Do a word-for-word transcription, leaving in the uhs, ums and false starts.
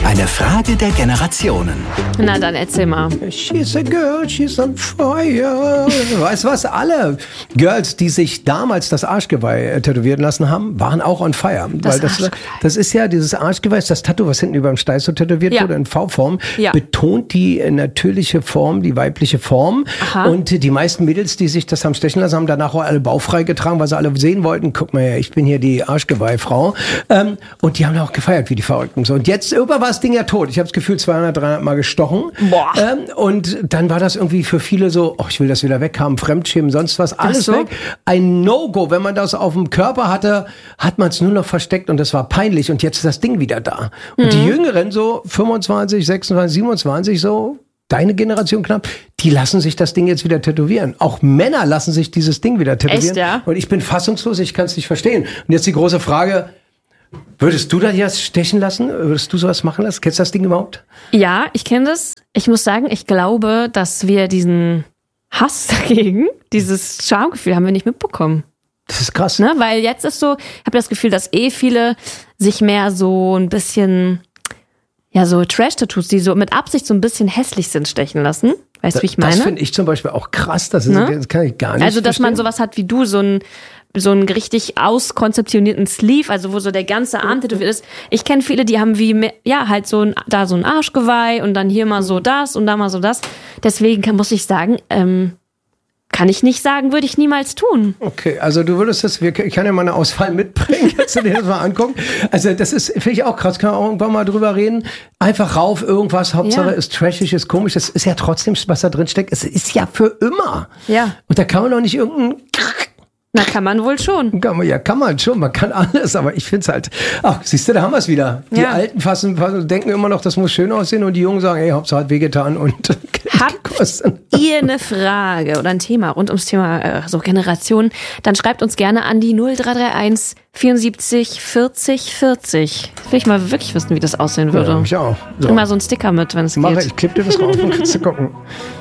Eine Frage der Generationen. Na dann erzähl mal. She's a girl, she's on fire. Weißt du was? Alle Girls, die sich damals das Arschgeweih äh, tätowieren lassen haben, waren auch on fire. Das Weil das, Arschgeweih. das ist ja, dieses Arschgeweih, ist das Tattoo, was hinten über dem Steiß so tätowiert Ja. wurde, in V-Form, Ja. betont die äh, natürliche Form, die weibliche Form. Aha. Und äh, die meisten Mädels, die sich das haben stechen lassen, haben danach auch alle bauchfrei getragen, weil sie alle sehen wollten, guck mal her, ich bin hier die Arschgeweihfrau. Ähm, und die haben auch gefeiert wie die Verrückten. So, und jetzt irgendwann war das Ding ja tot. Ich habe das Gefühl, zweihundert, dreihundert Mal gestochen. Boah. Ähm, und dann war das irgendwie für viele so, oh, ich will das wieder weg haben, Fremdschämen, sonst was, alles so. weg. Ein No-Go. Wenn man das auf dem Körper hatte, hat man es nur noch versteckt und das war peinlich. Und jetzt ist das Ding wieder da. Und Mhm. die Jüngeren, so fünfundzwanzig, sechsundzwanzig, siebenundzwanzig, so deine Generation knapp, die lassen sich das Ding jetzt wieder tätowieren. Auch Männer lassen sich dieses Ding wieder tätowieren. Echt, ja? Und ich bin fassungslos, ich kann es nicht verstehen. Und jetzt die große Frage, würdest du da jetzt stechen lassen? Würdest du sowas machen lassen? Kennst du das Ding überhaupt? Ja, ich kenne das. Ich muss sagen, ich glaube, dass wir diesen Hass dagegen, dieses Schamgefühl haben wir nicht mitbekommen. Das ist krass. Ne? Weil jetzt ist so, ich habe das Gefühl, dass eh viele sich mehr so ein bisschen, ja, so Trash-Tattoos, die so mit Absicht so ein bisschen hässlich sind, stechen lassen. Weißt du, wie ich meine? Das finde ich zum Beispiel auch krass. Das, ist, Ne? das kann ich gar nicht Also, dass verstehen. man sowas hat wie du, so ein so einen richtig auskonzeptionierten Sleeve, also wo so der ganze Arm tätowiert ist. Ich kenne viele, die haben wie, mehr- ja, halt so ein, da so ein Arschgeweih und dann hier mal so das und da mal so das. Deswegen kann, muss ich sagen, ähm, kann ich nicht sagen, würde ich niemals tun. Okay, also du würdest das, wir, ich kann ja mal eine Auswahl mitbringen, kannst du dir das mal angucken. Also das ist, finde ich auch krass, kann man auch irgendwann mal drüber reden. Einfach rauf, irgendwas, Hauptsache Ja. ist trashig, ist komisch, das ist ja trotzdem, was da drin steckt, es ist ja für immer. Ja. Und da kann man doch nicht irgendein... Na, kann man wohl schon. Kann man, ja, kann man schon, man kann alles, aber ich finde es halt, ach, siehst du, da haben wir es wieder. Die Ja. Alten fassen, fassen, denken immer noch, das muss schön aussehen und die Jungen sagen, ey, Hauptsache hat wehgetan und Geld Habt gekostet. ihr eine Frage oder ein Thema rund ums Thema äh, so Generationen, dann schreibt uns gerne an die null drei drei eins vierundsiebzig vierzig vierzig. Will ich mal wirklich wissen, wie das aussehen würde. Ja, ich auch. So. Bring mal so einen Sticker mit, wenn es Mache geht. ich, klipp dir das rauf und kannst du gucken.